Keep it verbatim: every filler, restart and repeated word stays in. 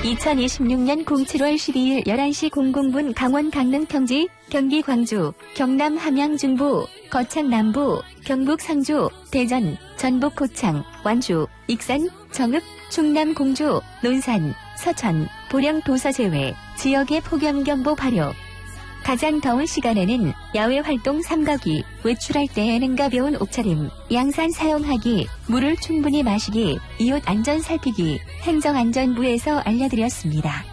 이천이십육년 칠월 십이일 열한 시 분 강원 강릉 평지, 경기 광주, 경남 함양 중부, 거창 남부, 경북 상주, 대전, 전북 고창, 완주, 익산, 정읍, 충남 공주, 논산, 서천, 보령 도서 제외, 지역의 폭염경보 발효. 가장 더운 시간에는 야외 활동 삼가기, 외출할 때에는 가벼운 옷차림, 양산 사용하기, 물을 충분히 마시기, 이웃 안전 살피기, 행정안전부에서 알려드렸습니다.